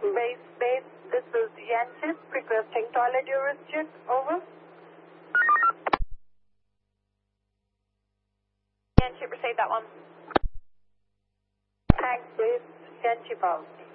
Base, this is Yanchip requesting toilet urine check. Over. Yanchip, receive that one. Thanks, base. Yanchip out.